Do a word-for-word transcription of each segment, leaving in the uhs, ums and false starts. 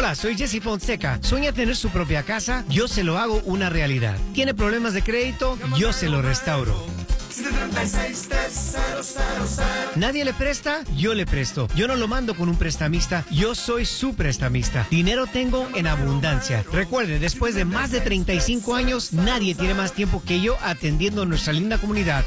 Hola, soy Jesse Fonseca. ¿Sueña tener su propia casa? Yo se lo hago una realidad. ¿Tiene problemas de crédito? Yo se lo restauro. ¿Nadie le presta? Yo le presto. Yo no lo mando con un prestamista, yo soy su prestamista. Dinero tengo en abundancia. Recuerde, después de más de treinta y cinco años, nadie tiene más tiempo que yo atendiendo a nuestra linda comunidad.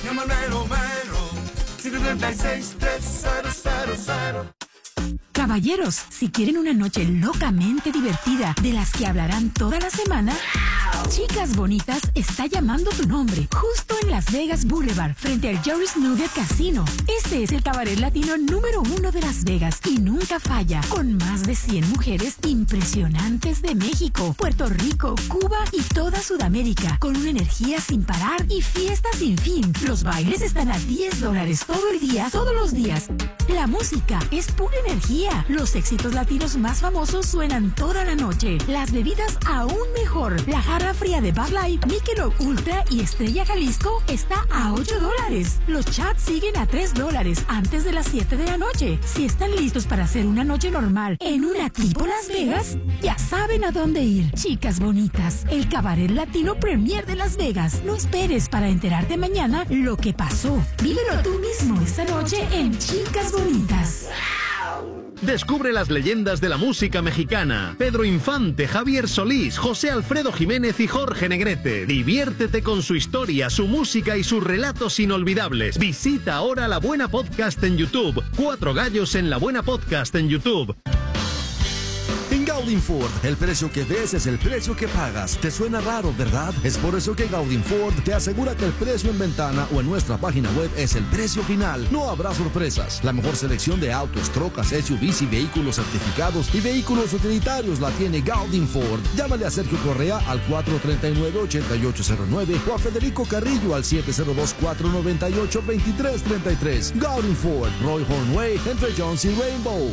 Caballeros, si quieren una noche locamente divertida de las que hablarán toda la semana, Chicas Bonitas está llamando tu nombre, justo en Las Vegas Boulevard, frente al Jerry's Nugget Casino. Este es el cabaret latino número uno de Las Vegas y nunca falla, con más de cien mujeres impresionantes de México, Puerto Rico, Cuba y toda Sudamérica, con una energía sin parar y fiesta sin fin. Los bailes están a diez dólares todo el día, todos los días. La música es pura energía. Los éxitos latinos más famosos suenan toda la noche. Las bebidas aún mejor. La jarra fría de Bud Light, Michelob Ultra y Estrella Jalisco está a ocho dólares. Los chats siguen a tres dólares antes de las siete de la noche. Si están listos para hacer una noche normal en una tipo Las Vegas, ya saben a dónde ir. Chicas Bonitas, el cabaret latino premier de Las Vegas. No esperes para enterarte mañana lo que pasó. Vívelo tú mismo esta noche en Chicas Bonitas. Descubre las leyendas de la música mexicana. Pedro Infante, Javier Solís, José Alfredo Jiménez y Jorge Negrete. Diviértete con su historia, su música y sus relatos inolvidables. Visita ahora La Buena Podcast en YouTube. Cuatro gallos en La Buena Podcast en YouTube. En Gaudin Ford, el precio que ves es el precio que pagas. ¿Te suena raro, verdad? Es por eso que Gaudin Ford te asegura que el precio en ventana o en nuestra página web es el precio final. No habrá sorpresas. La mejor selección de autos, trocas, S U Vs y vehículos certificados y vehículos utilitarios la tiene Gaudin Ford. Llámale a Sergio Correa al cuatro tres nueve, ocho ocho cero nueve o a Federico Carrillo al siete cero dos, cuatro nueve ocho, dos tres tres tres. Gaudin Ford, Roy Hornway, entre Jones y Rainbow.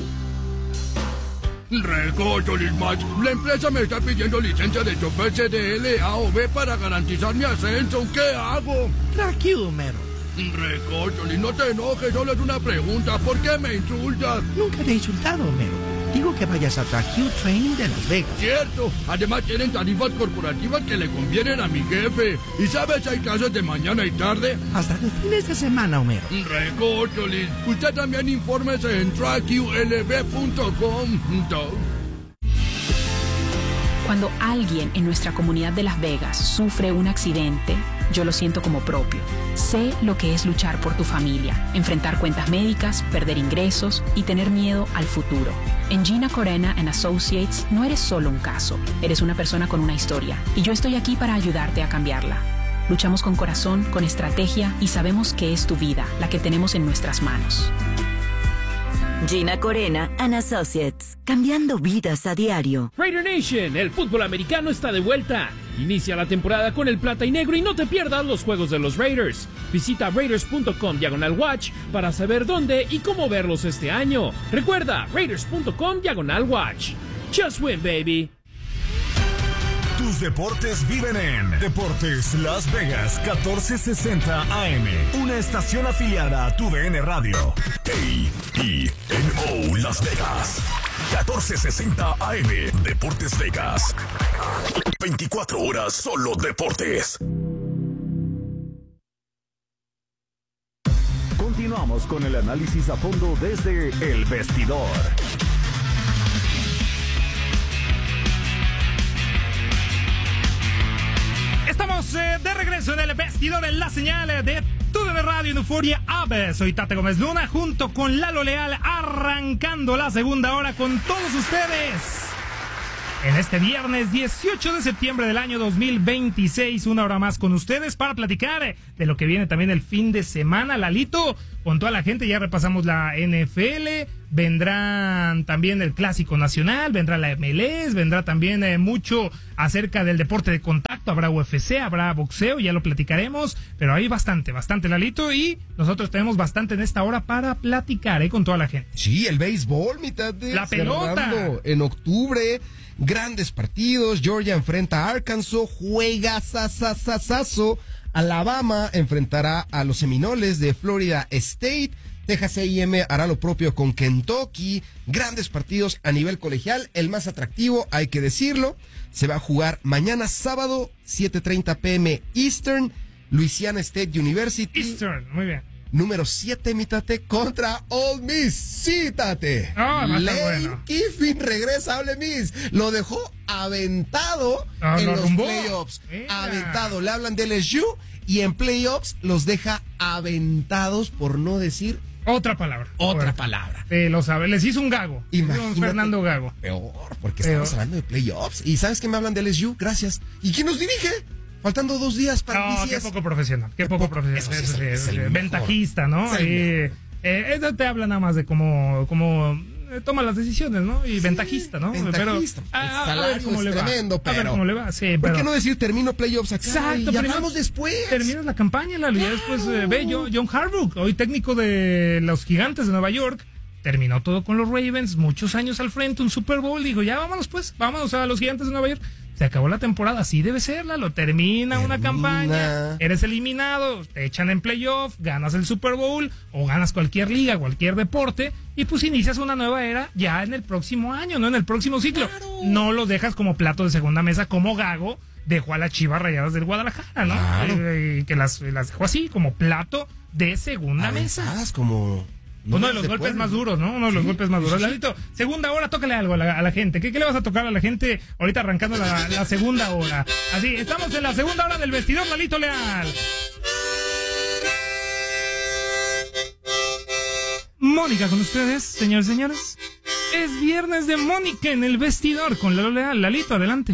Recocho, Lismach, la empresa me está pidiendo licencia de chofer C D L A o B para garantizar mi ascenso. ¿Qué hago? Tranquilo, mero. Recocho, no te enojes, solo es una pregunta. ¿Por qué me insultas? Nunca te he insultado, mero. Digo que vayas a Track Training de Las Vegas. Cierto. Además tienen tarifas corporativas que le convienen a mi jefe. ¿Y sabes, hay clases de mañana y tarde? Hasta los fines de semana, Homero. Recocholis. Usted también infórmese en track U L B punto com. Cuando alguien en nuestra comunidad de Las Vegas sufre un accidente, yo lo siento como propio. Sé lo que es luchar por tu familia, enfrentar cuentas médicas, perder ingresos y tener miedo al futuro. En Gina Corena and Associates no eres solo un caso, eres una persona con una historia y yo estoy aquí para ayudarte a cambiarla. Luchamos con corazón, con estrategia y sabemos que es tu vida la que tenemos en nuestras manos. Gina Corena and Associates, cambiando vidas a diario. Raider Nation, el fútbol americano está de vuelta. Inicia la temporada con el plata y negro y no te pierdas los juegos de los Raiders. Visita raiders punto com diagonal watch para saber dónde y cómo verlos este año. Recuerda, raiders punto com diagonal watch. Just win, baby. Tus deportes viven en Deportes Las Vegas catorce sesenta A M, una estación afiliada a tu D N Radio. A E N O Las Vegas catorce sesenta A M, Deportes Vegas. veinticuatro horas solo deportes. Continuamos con el análisis a fondo desde El Vestidor. Estamos eh, de regreso en El Vestidor en la señal de tu D N Radio en Euforia App. Soy Tate Gómez Luna junto con Lalo Leal, arrancando la segunda hora con todos ustedes. En este viernes dieciocho de septiembre del año dos mil veintiséis, una hora más con ustedes para platicar de lo que viene también el fin de semana. Lalito, con toda la gente ya repasamos la N F L, vendrán también el Clásico Nacional, vendrá la M L S, vendrá también eh, mucho acerca del deporte de contacto, habrá U F C, habrá boxeo, ya lo platicaremos, pero hay bastante, bastante, Lalito, y nosotros tenemos bastante en esta hora para platicar eh, con toda la gente. Sí, el béisbol, mitad de la pelota en octubre. Grandes partidos, Georgia enfrenta a Arkansas, juega sasasasazo, Alabama enfrentará a los Seminoles de Florida State, Texas A and M hará lo propio con Kentucky. Grandes partidos a nivel colegial. El más atractivo, hay que decirlo, se va a jugar mañana sábado, siete treinta pm Eastern. Louisiana State University. Eastern, muy bien. Número siete, mi tate, contra Ole Miss. Sí, tate. Oh, Lane bueno. Kiffin regresa a Ole Miss. Lo dejó aventado oh, en los rumbó. playoffs. Mira. Aventado. Le hablan de L S U y en playoffs los deja aventados, por no decir otra palabra. Otra Ahora, palabra. Eh, lo sabe, les hizo un gago. Imagínate, un Fernando Gago. Peor, porque Peor. estamos hablando de playoffs. ¿Y sabes que me hablan de L S U? Gracias. ¿Y quién nos dirige? Faltando dos días para No, B C S. qué poco profesional. Qué, qué poco, poco profesional. Eso sí, eso sí, es eso el sí. mejor. Ventajista, ¿no? Es el Eh, eh, eso te habla nada más de cómo, cómo eh, toma las decisiones, ¿no? Y sí, ventajista, ¿no? Ventajista. Pero, el a, a salario ver cómo es le tremendo, va. pero... A ver cómo le va, sí, ¿Por pero... qué no decir termino playoffs acá? Exacto. Y hablamos después. Terminas la campaña, la claro. Después eh, ve yo, John Harbaugh, hoy técnico de los Gigantes de Nueva York, terminó todo con los Ravens, muchos años al frente, un Super Bowl, dijo, ya vámonos pues, vámonos a los Gigantes de Nueva York. Se acabó la temporada, así debe ser, lo termina, termina una campaña, eres eliminado, te echan en playoff, ganas el Super Bowl o ganas cualquier liga, cualquier deporte y pues inicias una nueva era ya en el próximo año, no en el próximo ciclo. Claro. No los dejas como plato de segunda mesa como Gago dejó a las Chivas Rayadas del Guadalajara, ¿no? Claro. Y, y que las, las dejó así como plato de segunda Avanzadas mesa. Como... No Uno de los de golpes pueblo. más duros, ¿no? Uno de los sí, golpes más duros. Sí, sí. Lalito, segunda hora, tócale algo a la, a la gente. ¿Qué, ¿Qué le vas a tocar a la gente ahorita arrancando la, la segunda hora? Así, estamos en la segunda hora del vestidor, Lalito Leal. Mónica con ustedes, señores y señores. Es viernes de Mónica en el vestidor con Lalo Leal. Lalito, adelante.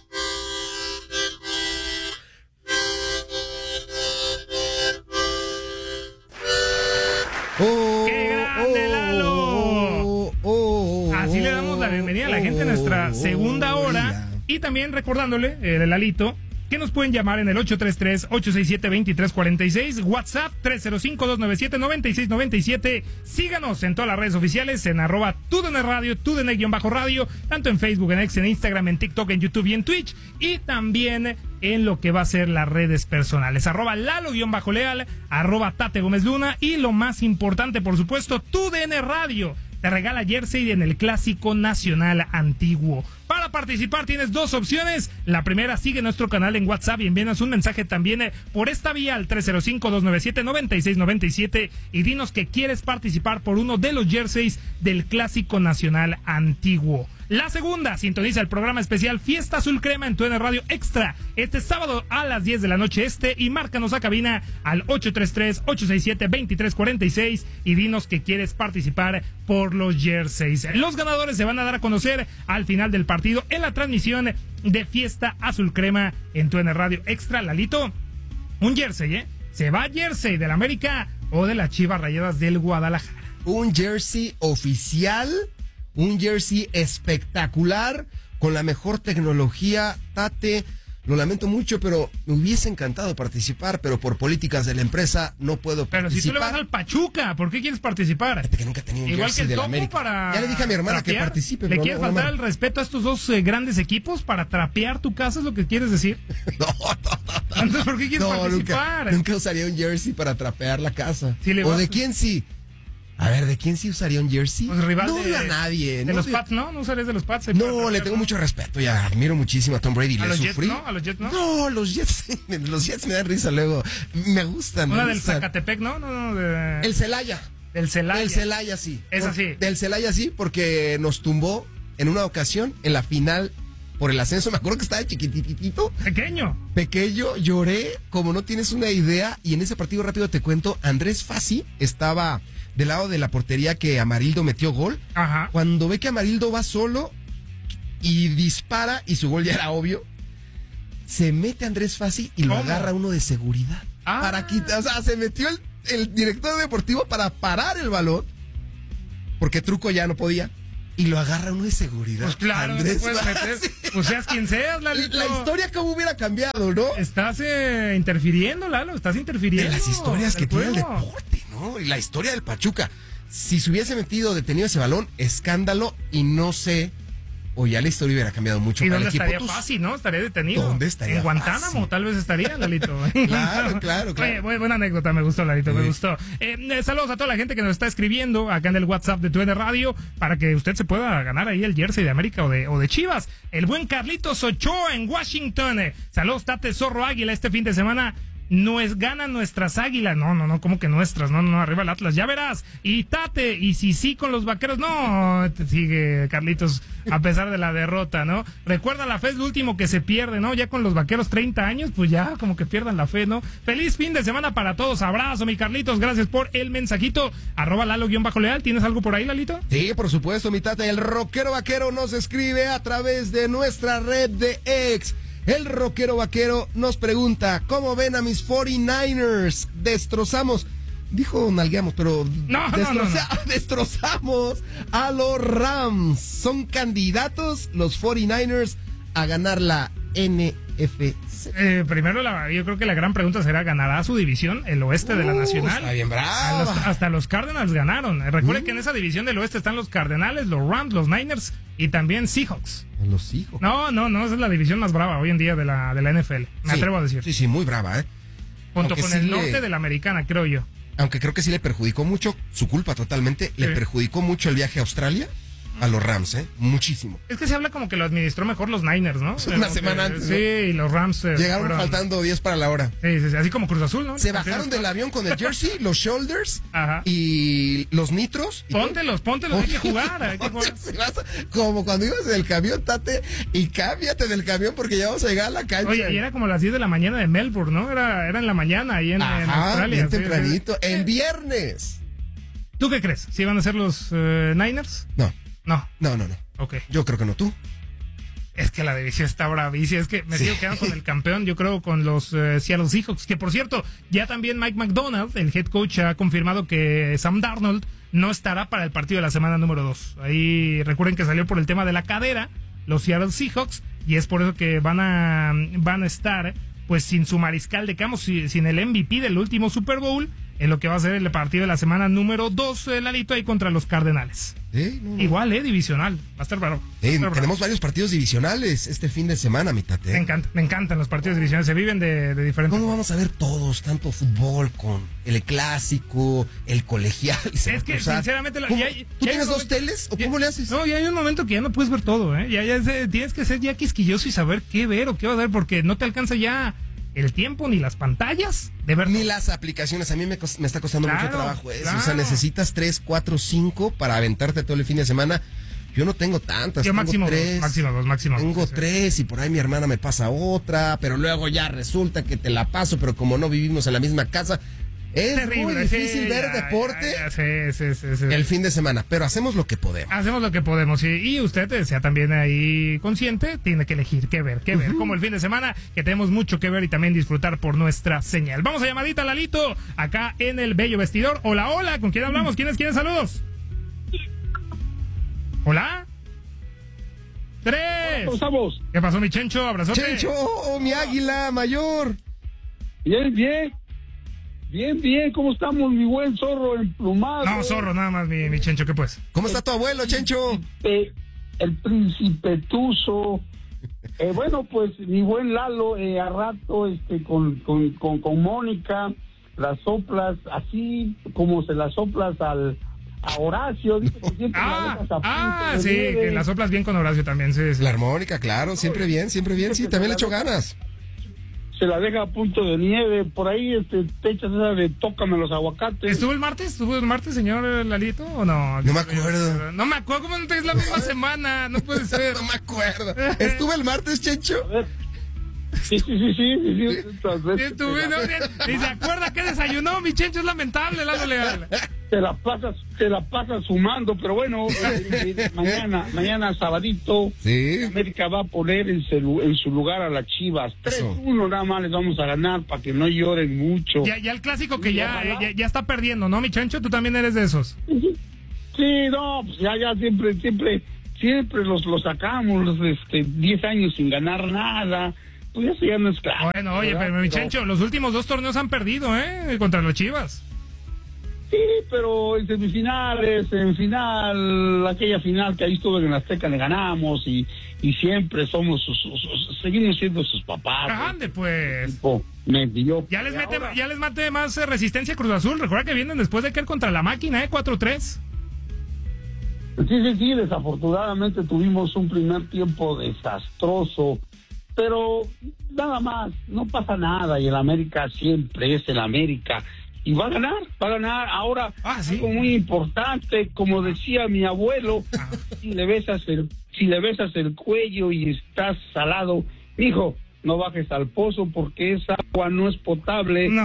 Oh, ¡Qué grande, Lalo! Oh, oh, Así le damos la bienvenida a la gente en nuestra segunda hora. Y también recordándole, eh, Lalito, que nos pueden llamar en el ocho tres tres, ocho seis siete, dos tres cuatro seis, WhatsApp tres cero cinco, dos nueve siete, nueve seis nueve siete. Síganos en todas las redes oficiales, en arroba TUDN Radio, TUDN-radio, tanto en Facebook, en X, en Instagram, en TikTok, en YouTube y en Twitch. Y también en lo que va a ser las redes personales, arroba Lalo-Leal, arroba Tate Gómez Luna. Y lo más importante, por supuesto, TUDN Radio te regala jersey en el Clásico Nacional Antiguo. Para participar tienes dos opciones. La primera, sigue nuestro canal en WhatsApp y envíanos un mensaje también eh, por esta vía al tres cero cinco, dos nueve siete, nueve seis nueve siete y dinos que quieres participar por uno de los jerseys del Clásico Nacional Antiguo. La segunda, sintoniza el programa especial Fiesta Azul Crema en TUDN Radio Extra este sábado a las diez de la noche este y márcanos a cabina al ocho tres tres, ocho seis siete, dos tres cuatro seis y dinos que quieres participar por los jerseys. Los ganadores se van a dar a conocer al final del partido en la transmisión de Fiesta Azul Crema en TUDN Radio Extra. Lalito, un jersey, ¿eh? Se va jersey del América o de las Chivas Rayadas del Guadalajara. Un jersey oficial, un jersey espectacular, con la mejor tecnología, Tate. Lo lamento mucho, pero me hubiese encantado participar, pero por políticas de la empresa no puedo pero participar. Pero si tú le vas al Pachuca, ¿por qué quieres participar? Fíjate que nunca he tenido un Igual jersey que el de la Topo América. Para ya le dije a mi hermana trapear. que participe. ¿Le pero quieres no, faltar no, el respeto a estos dos eh, grandes equipos para trapear tu casa? ¿Es lo que quieres decir? no, no, no. Entonces, ¿por qué quieres no, participar? Nunca, nunca usaría un jersey para trapear la casa. ¿Sí le ¿O vas? de quién sí? A ver, ¿de quién sí usaría un jersey? Pues rival no de, de a nadie. De no los de... Pats, ¿no? ¿No usarías de los Pats? No, le tengo mucho respeto. Ya admiro muchísimo a Tom Brady. ¿A le los sufrí. Jets no? ¿A los Jets no? No, los Jets, los Jets me dan risa luego. Me gustan. Una me del gustan. Zacatepec, ¿no? no, no de... El Celaya. El Celaya. El Celaya, sí. Es así. Del Celaya, sí, porque nos tumbó en una ocasión en la final por el ascenso. Me acuerdo que estaba chiquititito. Pequeño. Pequeño, lloré como no tienes una idea. Y en ese partido, rápido te cuento, Andrés Fassi estaba del lado de la portería que Amarildo metió gol. Ajá. Cuando ve que Amarildo va solo y dispara, y su gol ya era obvio, se mete Andrés Fassi y lo ¿Cómo? agarra uno de seguridad. Ah. Para quitar, o sea, se metió el, el director deportivo para parar el balón, porque Truco ya no podía. Y lo agarra uno de seguridad. Pues claro, no te puedes meter. Pues seas quien seas, Lalito. La historia cómo hubiera cambiado, ¿no? Estás eh, interfiriendo, Lalo, estás interfiriendo. De las historias que tiene el juego. deporte, ¿no? Y la historia del Pachuca. Si se hubiese metido detenido ese balón, escándalo, y no sé o ya la historia hubiera cambiado mucho. ¿Y para dónde el equipo. estaría Tú- fácil, no? Estaría detenido. ¿Dónde estaría En Guantánamo, fácil? tal vez estaría, Lalito. Claro, claro, claro. Oye, bu- buena anécdota, me gustó, Lalito, me Sí. gustó. Eh, eh, saludos a toda la gente que nos está escribiendo acá en el WhatsApp de Tu N Radio para que usted se pueda ganar ahí el jersey de América o de, o de Chivas. El buen Carlitos Ochoa en Washington. Eh, saludos, Tate Zorro Águila, este fin de semana. No es ganan nuestras águilas. No, no, no, como que nuestras. No, no, no, arriba el Atlas. Ya verás. Y Tate, y si sí con los vaqueros. No, te sigue Carlitos a pesar de la derrota, ¿no? Recuerda la fe es lo último que se pierde, ¿no? Ya con los vaqueros treinta años, pues ya como que pierdan la fe, ¿no? Feliz fin de semana para todos. Abrazo, mi Carlitos. Gracias por el mensajito. Arroba Lalo-Leal. ¿Tienes algo por ahí, Lalito? Sí, por supuesto, mi tata. El rockero vaquero nos escribe a través de nuestra red de ex. El rockero vaquero nos pregunta, ¿cómo ven a mis cuarenta y nueve ers? Destrozamos, dijo nalgueamos, pero No, no, destroza- no, no. destrozamos a los Rams. Son candidatos los cuarenta y nueve ers a ganar la N F C. Eh, primero, la, yo creo que la gran pregunta será, ¿ganará su división, el oeste de la Uh, Nacional? está bien brava. A los- hasta los Cardinals ganaron. Eh, Recuerden que en esa división del oeste están los Cardenales, los Rams, los Niners y también Seahawks. Los hijos. No, no, no, esa es la división más brava hoy en día de la, de la N F L. Me Sí, atrevo a decir. Sí, sí, muy brava, ¿eh? Junto Aunque con sí el le- norte de la americana, creo yo. Aunque creo que sí le perjudicó mucho, su culpa totalmente, le Sí. perjudicó mucho el viaje a Australia a los Rams, ¿eh? Muchísimo. Es que se habla como que lo administró mejor los Niners, ¿no? Una Como semana que- antes, Sí, ¿no? y los Rams. eh, Llegaron fueron- faltando diez para la hora. Sí, sí, sí, así como Cruz Azul, ¿no? Se bajaron del avión con el jersey, los shoulders Ajá. y los nitros. y Póntelos, póntelos, hay que jugar. Hay que jugar. Se vas a- como cuando ibas en el camión, Tate, y cámbiate del camión porque ya vamos a llegar a la cancha. Oye, y era como las diez de la mañana de Melbourne, ¿no? Era, era en la mañana ahí en, en Ajá, Australia. bien sí, tempranito, sí. en viernes. ¿Tú qué crees? ¿Si van a ser los eh, Niners? No, No. no, no, no. Ok. Yo creo que no, tú. Es que la división está bravísima. Es que me Sí. sigo quedando con el campeón, yo creo, con los eh, Seattle Seahawks. Que por cierto, ya también Mike McDonald, el head coach, ha confirmado que Sam Darnold no estará para el partido de la semana número dos. Ahí recuerden que salió por el tema de la cadera, los Seattle Seahawks, y es por eso que van a, van a estar pues sin su mariscal de campo, si- sin el M V P del último Super Bowl, en lo que va a ser el partido de la semana número dos, eh, Lalito, ahí contra los Cardenales. Sí, no, no. Igual, ¿eh? Divisional. Va a estar bravo. Va a Sí, estar bravo. tenemos varios partidos divisionales este fin de semana, mi Tate. Me encanta, me encantan los partidos divisionales, se viven de, de diferentes. ¿Cómo vamos a ver todos, tanto fútbol con el clásico, el colegial? y se va Es a que cruzar? sinceramente la- ¿Cómo? ya hay- ¿Tú ya hay tienes un dos momento- teles o ya- cómo le haces? No, ya hay un momento que ya no puedes ver todo, ¿eh? Ya, ya es de- tienes que ser ya quisquilloso y saber qué ver o qué va a ver, porque no te alcanza ya el tiempo ni las pantallas de ver. Ni las aplicaciones, a mí me, cos- me está costando Claro, mucho trabajo eso. claro. O sea, necesitas tres, cuatro, cinco para aventarte todo el fin de semana. Yo no tengo tantas, Yo tengo máximo dos, tres. máximo dos, máximo dos, Tengo sí. tres y por ahí mi hermana me pasa otra, pero luego ya resulta que te la paso, pero como no vivimos en la misma casa, es Terrible, muy difícil sí, ver ya, deporte ya, ya, sí, sí, sí, sí. el fin de semana, pero hacemos lo que podemos. Hacemos lo que podemos y, y usted eh, sea también ahí consciente, tiene que elegir qué ver, qué ver. Como el fin de semana, que tenemos mucho que ver y también disfrutar por nuestra señal. Vamos a llamadita, Lalito, acá en el bello vestidor. Hola, hola, ¿con quién hablamos? ¿Quiénes quieren saludos? Hola. Tres. ¿Cómo estamos? ¿Qué pasó, mi Chencho? Abrazote. Chencho, oh, mi águila mayor. Bien, bien. Bien, bien. ¿Cómo estamos, mi buen zorro emplumado? No, zorro, nada más, mi, mi Chencho, ¿qué pues? ¿Cómo está tu abuelo, Chencho? Eh, el príncipe Tuzo. Eh, bueno, pues mi buen Lalo, eh, a rato este, con, con, con, con Mónica, las soplas así como se las soplas al a Horacio. Dice que siempre la Ah, dejas a punto ah, de sí, nieve. que la soplas bien con Horacio también, sí, sí. La armónica, claro, siempre bien, siempre bien. Sí, también le echo ganas. Se la deja a punto de nieve. Por ahí este, te echas esa de tócame los aguacates. ¿Estuvo el martes? ¿Estuvo el martes, señor Lalito, o no? No me acuerdo. No me acuerdo, ¿cómo no es la misma semana? No puede ser. No me acuerdo. ¿Estuve el martes, Chencho? A ver. Sí, sí, sí, sí. sí, sí, otras veces Sí, estuve, te no, la- ni, ni se acuerda que desayunó, mi Chencho, es lamentable, Lalo Leal. Te la pasas, te la pasas sumando, pero bueno, eh, eh, mañana, mañana sabadito, Sí. América va a poner en su, en su lugar a las Chivas. tres uno nada más les vamos a ganar para que no lloren mucho. Ya, ya el clásico que Sí, ya, ojalá. eh, ya, ya está perdiendo, ¿no, mi Chencho? Tú también eres de esos. Sí, no, pues ya, ya siempre, siempre, siempre los, los sacamos, los, este, diez años sin ganar nada. Pues eso ya no es claro. Bueno, oye, ¿verdad? pero mi Chencho, los últimos dos torneos han perdido, ¿eh? Contra los Chivas. Sí, pero en semifinales, en final, aquella final que ahí estuve en Azteca le ganamos y, y siempre somos sus, sus, sus, seguimos siendo sus papás. Ande, pues. Tipo, medio. Ya les mete, ahora... ya les mete más eh, resistencia Cruz Azul. Recuerda que vienen después de caer contra la máquina, ¿eh? cuatro tres. Sí, sí, sí, desafortunadamente tuvimos un primer tiempo desastroso, pero nada más, no pasa nada y el América siempre es el América. Y va a ganar, va a ganar. Ahora, ah, ¿sí? Algo muy importante, como decía mi abuelo, ah. si le besas el, si le besas el cuello y estás salado, hijo, no bajes al pozo porque esa agua no es potable. No.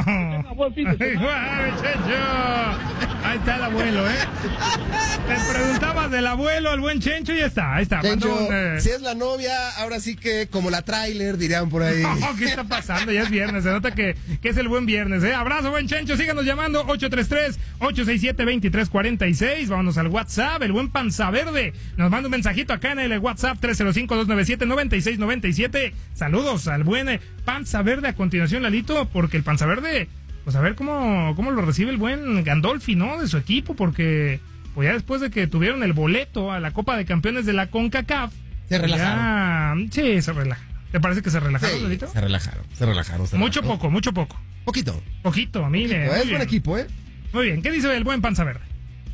Ahí está el abuelo, ¿eh? Le preguntabas del abuelo al buen Chencho y ya está, ahí está. Chencho, un, eh... si es la novia, ahora sí que como la tráiler, dirían por ahí. No, ¿qué está pasando? Ya es viernes, se nota que, que es el buen viernes, ¿eh? Abrazo, buen Chencho, síganos llamando, ocho tres tres, ocho seis siete, dos tres cuatro seis, vámonos al WhatsApp, el buen Panza Verde, nos manda un mensajito acá en el WhatsApp tres cero cinco, dos nueve siete, nueve seis nueve siete, saludos al buen eh, Panza Verde a continuación, Lalito, porque el Panza Verde... Pues a ver cómo, cómo lo recibe el buen Gandolfi, ¿no? De su equipo, porque pues ya después de que tuvieron el boleto a la Copa de Campeones de la CONCACAF... Se relajaron. Ya, sí, se relajaron. ¿Te parece que se relajaron, sí, Lolito? Se relajaron, se relajaron. Se mucho relajaron. poco, mucho poco. Poquito. Poquito, mire. Poquito, es buen equipo, ¿eh? Muy bien, ¿qué dice el buen Panza Verde?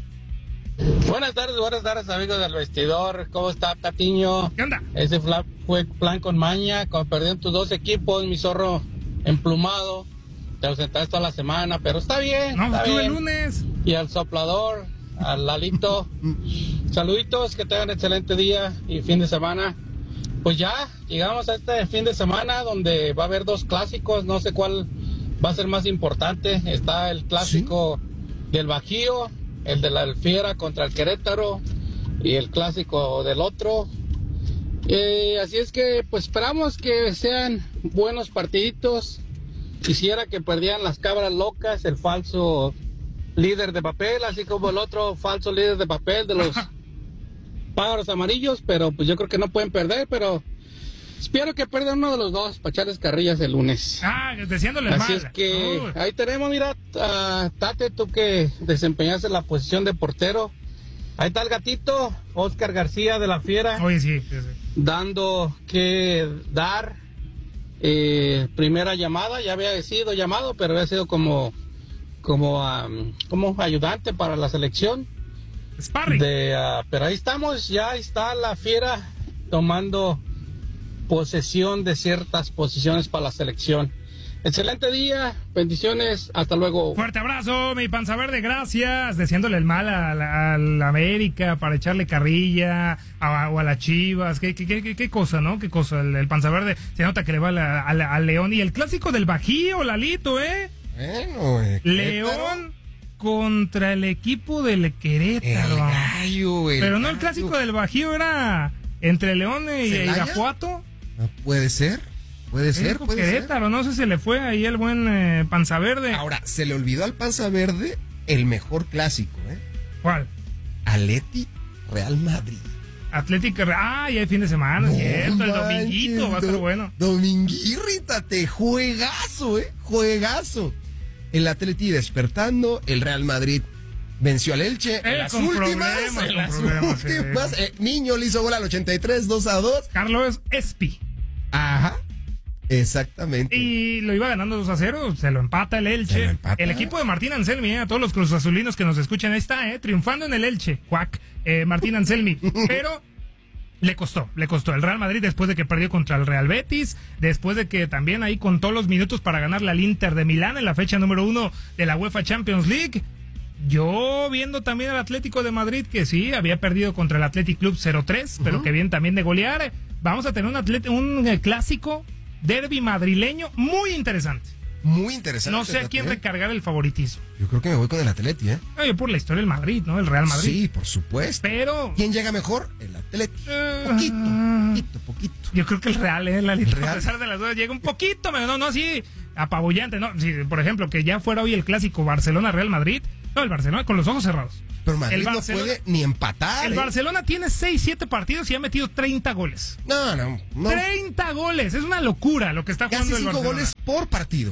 Buenas tardes, buenas tardes, amigos del vestidor. ¿Cómo está, Patiño? ¿Qué onda? Ese fue plan con maña, cuando perdieron tus dos equipos, mi zorro emplumado. Te ausentaste toda la semana, pero está bien. No, está tú bien. el lunes. Y al soplador, al Lalito. Saluditos, que tengan excelente día y fin de semana. Pues ya, llegamos a este fin de semana donde va a haber dos clásicos. No sé cuál va a ser más importante. Está el clásico ¿Sí? del Bajío, el de la Fiera contra el Querétaro y el clásico del otro. Eh, así es que pues esperamos que sean buenos partiditos. Quisiera que perdieran las cabras locas, el falso líder de papel, así como el otro falso líder de papel de los pájaros amarillos, pero pues yo creo que no pueden perder, pero espero que pierdan uno de los dos para echarles carrillas el lunes. Ah, deseándoles mal. Así es que uh. ahí tenemos, mira, uh, Tate, tú que desempeñaste la posición de portero. Ahí está el gatito, Oscar García de la Fiera. Oye, sí, sí, sí. Dando que dar. Eh, primera llamada, ya había sido llamado, pero había sido como como um, como ayudante para la selección. Sparring. De, uh, pero ahí estamos, ya está la Fiera tomando posesión de ciertas posiciones para la selección. Excelente día, bendiciones, hasta luego. Fuerte abrazo, mi Panza Verde, gracias. Deseándole el mal a la, a la América para echarle carrilla a, o a las Chivas. ¿Qué, qué, qué, qué cosa, no? ¿Qué cosa? El, el Panza Verde se nota que le va al León. Y el clásico del Bajío, Lalito, ¿eh? Bueno, eh, León contra el equipo del Querétaro. El gallo, el Pero no, el gallo. clásico del Bajío era entre León y Irapuato. No puede ser. Puede ser, puede Querétaro, ser. No sé si le fue ahí el buen eh, Panza Verde. Ahora, se le olvidó al Panza Verde el mejor clásico, ¿eh? ¿Cuál? Atleti Real Madrid. Atlético, ah, ya hay fin de semana, no, cierto, manches, el dominguito va a estar bueno. Dominguirrítate, juegazo, ¿eh? Juegazo. El Atleti despertando, el Real Madrid venció al Elche eh, en las últimas, en las últimas. Sí. Eh, Niño le hizo gol al ochenta y tres, dos a dos. Carlos Espi. Ajá. Exactamente. Y lo iba ganando dos a cero, se lo empata el Elche. Empata. El equipo de Martín Anselmi, eh, a todos los cruzazulinos que nos escuchan, ahí está, eh, triunfando en el Elche. Cuac, eh, Martín Anselmi. Pero le costó, le costó. El Real Madrid después de que perdió contra el Real Betis, después de que también ahí contó los minutos para ganarle al Inter de Milán en la fecha número uno de la UEFA Champions League. Yo viendo también al Atlético de Madrid, que sí, había perdido contra el Athletic Club cero tres, uh-huh. pero que bien también de golear. Vamos a tener un, atlet- un eh, clásico derbi madrileño muy interesante. Muy interesante. No sé a quién recargar el favoritismo. Yo creo que me voy con el Atleti, ¿eh? No, yo por la historia del Madrid, ¿no? El Real Madrid. Sí, por supuesto. Pero... ¿quién llega mejor? El Atleti. Uh, poquito, poquito, poquito. Yo creo que el Real, ¿eh? La, el Real. A pesar de las dudas, llega un poquito, no, no así apabullante, ¿no? Si, por ejemplo, que ya fuera hoy el clásico Barcelona-Real Madrid. No, el Barcelona con los ojos cerrados. Pero Madrid el no Barcelona, puede ni empatar. El ¿eh? Barcelona tiene seis, siete partidos y ha metido treinta goles. No, no, no. treinta goles. Es una locura lo que está Casi jugando el Barcelona. cinco goles por partido.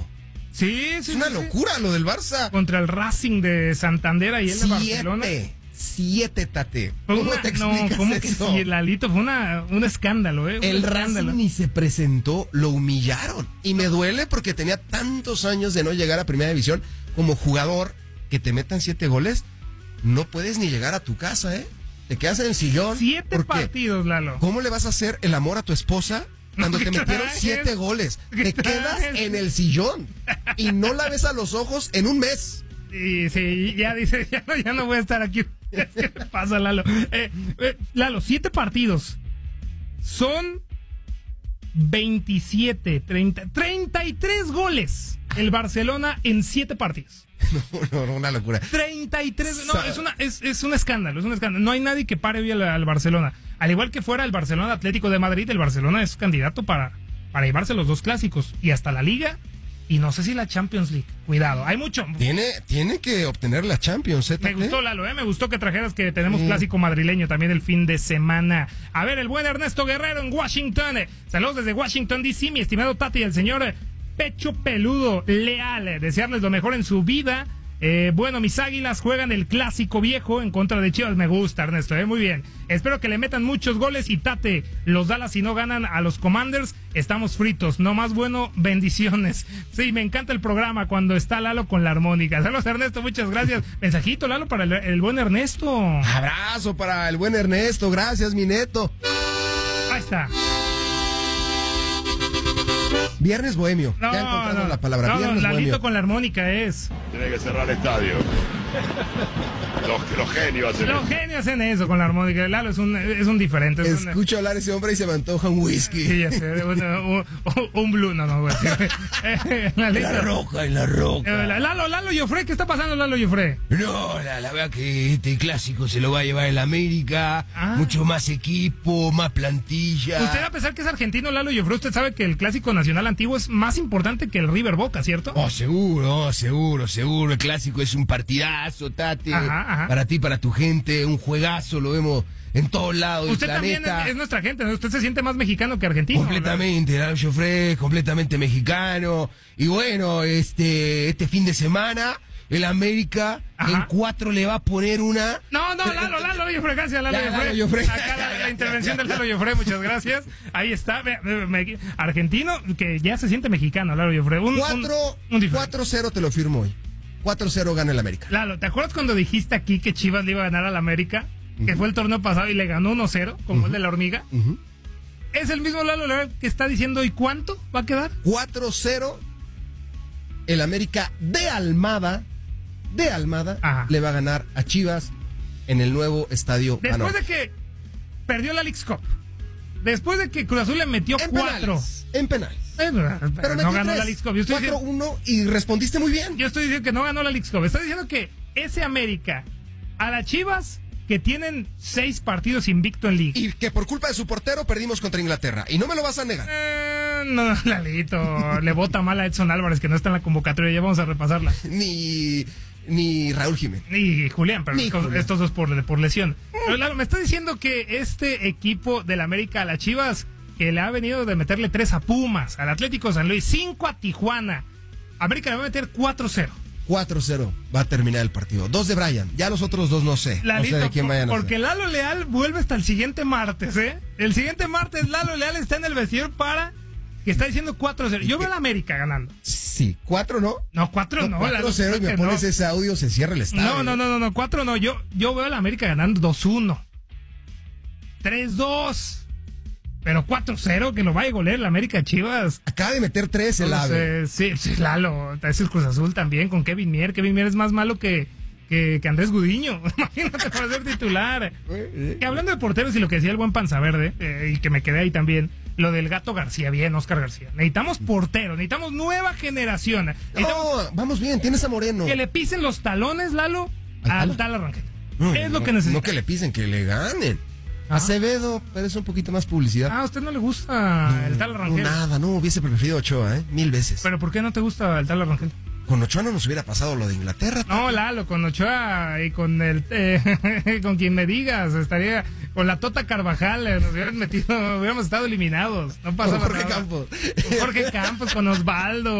Sí, sí. Es una sí, locura sí. lo del Barça. Contra el Racing de Santander y el de Barcelona. Siete, Tate. ¿Cómo ¿Cómo una, te explicas no, ¿cómo eso? que sí, Lalito? Fue una, un escándalo, ¿eh? Un El escándalo. Racing ni se presentó, lo humillaron. Y me duele porque tenía tantos años de no llegar a Primera División como jugador, que te metan siete goles, no puedes ni llegar a tu casa, ¿eh? Te quedas en el sillón. Siete partidos, Lalo. ¿Cómo le vas a hacer el amor a tu esposa cuando te metieron siete goles? Te quedas en el sillón y no la ves a los ojos en un mes. Y sí, ya dice, ya no, ya no voy a estar aquí. ¿Qué pasa, Lalo? Eh, eh, Lalo, siete partidos. Son veintisiete, treinta, treinta y tres goles el Barcelona en siete partidos. No, no, una locura. treinta y tres, no, es, una, es, es un escándalo, es un escándalo. No hay nadie que pare hoy al, al Barcelona. Al igual que fuera el Barcelona Atlético de Madrid, el Barcelona es candidato para, para llevarse los dos clásicos y hasta la Liga. Y no sé si la Champions League. Cuidado, hay mucho. Tiene, tiene que obtener la Champions, ¿eh? Me gustó, Lalo, ¿eh? Me gustó que trajeras que tenemos Mm. clásico madrileño también el fin de semana. A ver, el buen Ernesto Guerrero en Washington. Saludos desde Washington, D C, mi estimado Tati y el señor Pecho Peludo Leal. Desearles lo mejor en su vida. Eh, bueno, mis águilas juegan el clásico viejo en contra de Chivas. Me gusta, Ernesto, eh, muy bien. Espero que le metan muchos goles y Tate, los Dallas si no ganan a los Commanders, estamos fritos. No más bueno, bendiciones. Sí, me encanta el programa cuando está Lalo con la armónica. Saludos, Ernesto, muchas gracias. Mensajito, Lalo, para el, el buen Ernesto. Abrazo para el buen Ernesto, gracias, mi neto. Ahí está. Viernes bohemio. No, ya encontramos no, la palabra. no, Viernes Lalito bohemio. con la armónica es. Tiene que cerrar el estadio. Los, los genios hacen Los eso. genios hacen eso con la armónica. Lalo es un, es un diferente. Es un- Escucho hablar ese hombre y se me antoja un whisky. Sí, ya sé, un, un, un blue, no, no, güey. Eh, Lalito. La roca, en la roca. Eh, Lalo, Lalo Yofre, ¿qué está pasando, Lalo Yofre? No, la, la verdad que este clásico se lo va a llevar el América. Ah. Mucho más equipo, más plantilla. Usted, a pesar que es argentino, Lalo Yofre, usted sabe que el clásico nacional antiguo es más importante que el River Boca, ¿cierto? Oh, seguro, seguro, seguro. El clásico es un partidazo, Tate. Ajá, ajá. Para ti, para tu gente, un juegazo, lo vemos en todos lados del Usted también planeta. es, es nuestra gente, ¿no? Usted se siente más mexicano que argentino. Completamente, Lalo Joffre, completamente mexicano. Y bueno, este, este fin de semana, el América Ajá. en cuatro le va a poner una. No, no, Lalo, Lalo Yofre, gracias, Lalo Ya, Lalo Yofre. Yofre. Acá la, la intervención del Lalo Yofre, muchas gracias. Ahí está, me- me- me- argentino que ya se siente mexicano, Lalo Yofre. Un, cuatro un- un diferente. cuatro cero te lo firmo hoy. cuatro cero gana el América. Lalo, ¿te acuerdas cuando dijiste aquí que Chivas le iba a ganar al América? Que fue el torneo pasado y le ganó uno cero, como el de la hormiga. Ujú. Es el mismo Lalo Leal que está diciendo, ¿y cuánto va a quedar? cuatro cero. El América de Almada, de Almada, Ajá. le va a ganar a Chivas en el nuevo estadio Después Banorte. de que perdió la Leagues Cup, después de que Cruz Azul le metió En cuatro. penales. En penales. Eh, pero Pero no metí ganó tres. la Leagues Cup. Yo estoy, cuatro diciendo, uno y respondiste muy bien. yo estoy diciendo que no ganó la Leagues Cup. Estoy diciendo que ese América a las Chivas que tienen seis partidos invicto en Liga. Y que por culpa de su portero perdimos contra Inglaterra. Y no me lo vas a negar. Eh, no, Lalito, le vota mal a Edson Álvarez que no está en la convocatoria. Ya vamos a repasarla. Ni, ni Raúl Jiménez. Ni Julián, pero Ni estos, Julián. estos dos por, por lesión. Pero Lalo, me está diciendo que este equipo del América a las Chivas, que le ha venido de meterle tres a Pumas, al Atlético San Luis, cinco a Tijuana. América le va a meter cuatro cero. cuatro cero va a terminar el partido. Dos de Brian. Ya los otros dos no sé. Lalito, no sé de quién vayan a porque ser. Lalo Leal vuelve hasta el siguiente martes, ¿eh? El siguiente martes Lalo Leal está en el vestidor para... que está diciendo cuatro cero. Yo veo a la América ganando. Sí, cuatro no. No, cuatro no. Lalo, cuatro cero y creo me que pones no. ese audio, se cierra el estadio. No, no, no, no, no, cuatro no. Yo, yo veo a la América ganando dos uno. tres dos. Pero cuatro cero, que lo vaya a golear la América Chivas. Acaba de meter tres el No ave. sé, sí, sí, Lalo. Es el Cruz Azul también con Kevin Mier. Kevin Mier es más malo que, que, que Andrés Gudiño. Imagínate para ser titular. Que hablando de porteros y lo que decía el buen Panza Verde, eh, y que me quedé ahí también, lo del Gato García, bien, Oscar García. Necesitamos porteros, necesitamos nueva generación. Necesitamos No, vamos bien, tienes a Moreno. que le pisen los talones, Lalo, al tal Arrangel. No, es lo no, que necesitamos. No que le pisen, que le ganen. Acevedo, pero es un poquito más publicidad. Ah, ¿a usted no le gusta el tal No, Arrangel? nada, no, hubiese preferido Ochoa, ¿eh? Mil veces. ¿Pero por qué no te gusta el tal Arrangel? Con Ochoa no nos hubiera pasado lo de Inglaterra. No, Lalo, con Ochoa y con el eh, con quien me digas, estaría con la Tota Carvajal, eh, nos hubieran metido, hubiéramos estado eliminados. No pasaba Con Jorge nada. Campos. Con Jorge Campos, con Osvaldo.